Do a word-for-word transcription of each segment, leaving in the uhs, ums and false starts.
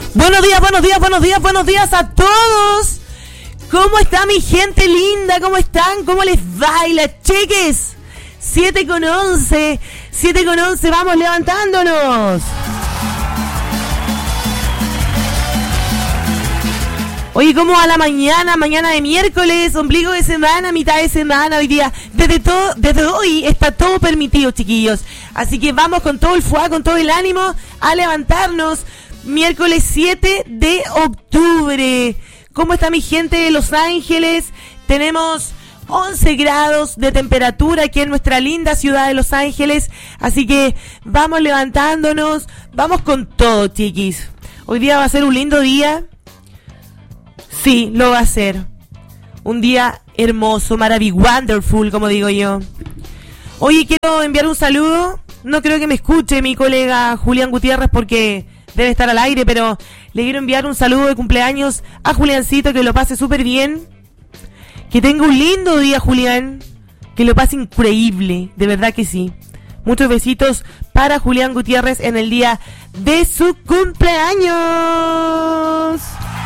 Buenos días, buenos días, buenos días, buenos días a todos. ¿Cómo está mi gente linda? ¿Cómo están? ¿Cómo les va? Y las chiques, siete con once, siete con once, vamos levantándonos. Oye, ¿cómo va la mañana? Mañana de miércoles, ombligo de semana, mitad de semana, hoy día. Desde todo, desde hoy está todo permitido, chiquillos. Así que vamos con todo el fuá, con todo el ánimo a levantarnos. Miércoles siete de octubre. ¿Cómo está mi gente de Los Ángeles? Tenemos once grados de temperatura aquí en nuestra linda ciudad de Los Ángeles. Así que vamos levantándonos. Vamos con todo, chiquis. Hoy día va a ser un lindo día. Sí, lo va a ser. Un día hermoso, maravilloso, wonderful, como digo yo. Oye, quiero enviar un saludo. No creo que me escuche mi colega Julián Gutiérrez porque debe estar al aire, pero le quiero enviar un saludo de cumpleaños a Juliancito, que lo pase súper bien. Que tenga un lindo día, Julián. Que lo pase increíble, de verdad que sí. Muchos besitos para Julián Gutiérrez en el día de su cumpleaños.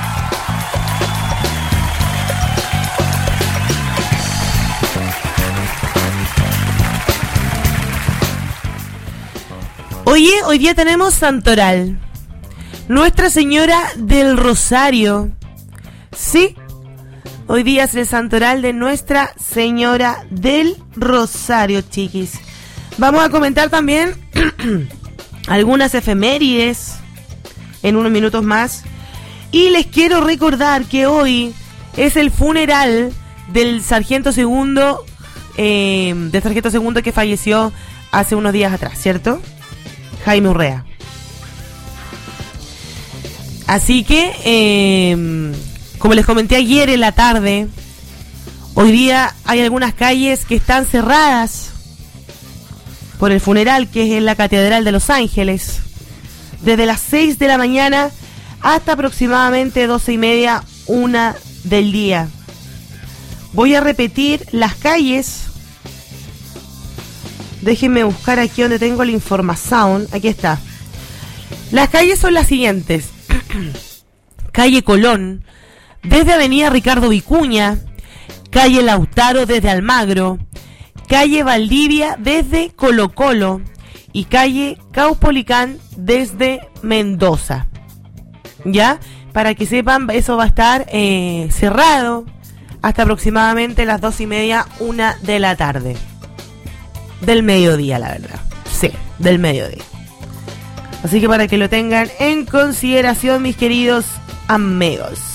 Oye, hoy día tenemos Santoral. Nuestra Señora del Rosario. Sí, hoy día es el Santoral de Nuestra Señora del Rosario, chiquis. Vamos a comentar también algunas efemérides en unos minutos más. Y les quiero recordar que hoy es el funeral del sargento segundo, eh, del sargento segundo que falleció hace unos días atrás, ¿cierto? Jaime Urrea. Así que, eh, como les comenté ayer en la tarde, hoy día hay algunas calles que están cerradas por el funeral, que es en la Catedral de Los Ángeles, desde las seis de la mañana hasta aproximadamente doce y media, una del día. Voy a repetir las calles. Déjenme buscar aquí donde tengo la información. Aquí está. Las calles son las siguientes. Calle Colón, desde Avenida Ricardo Vicuña. Calle Lautaro, desde Almagro. Calle Valdivia, desde Colo Colo. Y calle Caupolicán, desde Mendoza. ¿Ya? Para que sepan, eso va a estar eh, cerrado hasta aproximadamente las dos y media, una de la tarde. Del mediodía, la verdad. Sí, del mediodía. Así que para que lo tengan en consideración, mis queridos amigos.